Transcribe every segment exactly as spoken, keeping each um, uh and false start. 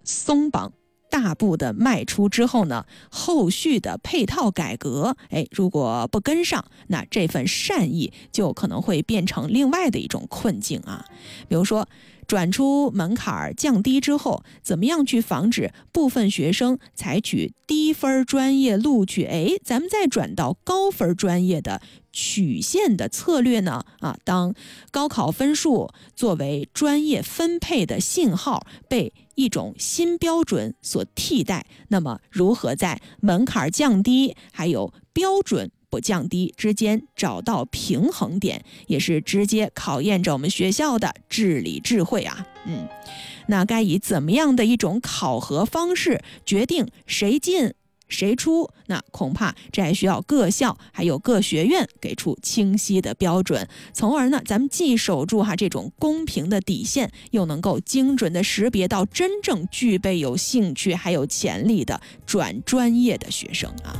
松绑大步的迈出之后呢，后续的配套改革，哎，如果不跟上，那这份善意就可能会变成另外的一种困境啊。比如说，转出门槛降低之后，怎么样去防止部分学生采取低分专业录取，哎，咱们再转到高分专业的曲线的策略呢？啊，当高考分数作为专业分配的信号被一种新标准所替代，那么如何在门槛降低还有标准不降低之间找到平衡点，也是直接考验着我们学校的治理智慧啊。嗯，那该以怎么样的一种考核方式决定谁进谁出？那恐怕这还需要各校还有各学院给出清晰的标准，从而呢，咱们既守住哈这种公平的底线，又能够精准的识别到真正具备有兴趣还有潜力的转专业的学生啊。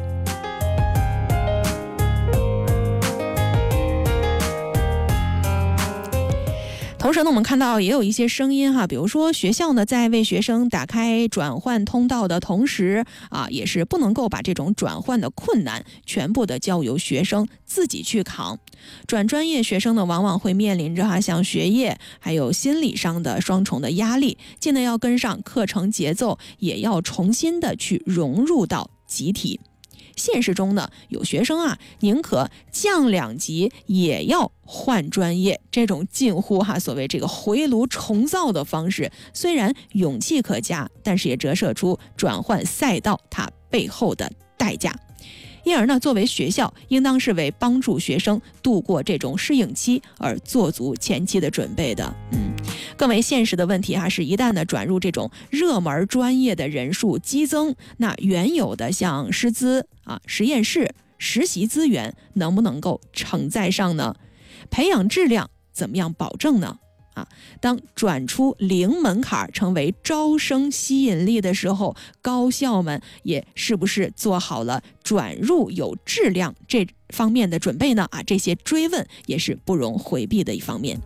同时呢，我们看到也有一些声音哈，比如说学校呢在为学生打开转换通道的同时啊，也是不能够把这种转换的困难全部的交由学生自己去扛。转专业学生呢，往往会面临着哈像学业还有心理上的双重的压力，既呢要跟上课程节奏，也要重新的去融入到集体。现实中呢，有学生啊，宁可降两级也要换专业，这种近乎哈所谓这个回炉重造的方式，虽然勇气可嘉，但是也折射出转换赛道它背后的代价。因而呢，作为学校，应当是为帮助学生度过这种适应期而做足前期的准备的。嗯，更为现实的问题哈，是一旦呢转入这种热门专业的人数激增，那原有的像师资啊、实验室、实习资源能不能够承载上呢？培养质量怎么样保证呢？啊，当转出零门槛成为招生吸引力的时候，高校们也是不是做好了转入有质量这方面的准备呢？啊，这些追问也是不容回避的一方面。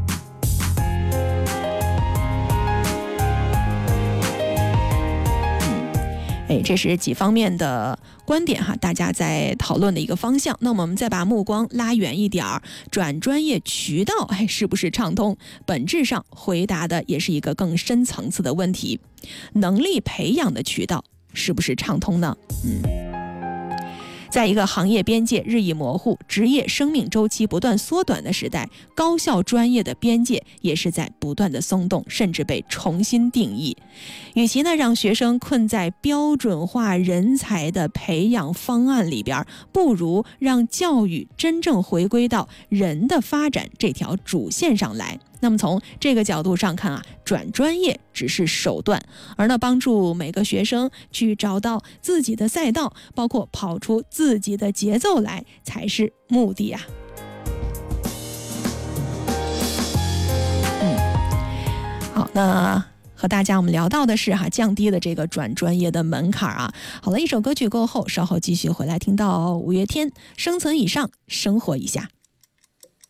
哎，这是几方面的观点哈，大家在讨论的一个方向。那么我们再把目光拉远一点儿，转专业渠道哎是不是畅通？本质上回答的也是一个更深层次的问题：能力培养的渠道是不是畅通呢？嗯。在一个行业边界日益模糊、职业生命周期不断缩短的时代，高校专业的边界也是在不断的松动，甚至被重新定义。与其呢让学生困在标准化人才的培养方案里边，不如让教育真正回归到人的发展这条主线上来。那么从这个角度上看啊，转专业只是手段，而呢帮助每个学生去找到自己的赛道，包括跑出自己的节奏来，才是目的啊。嗯，好，那和大家我们聊到的是哈降低了这个转专业的门槛啊。好了，一首歌曲过后，稍后继续回来听到五月天，生存以上，生活一下。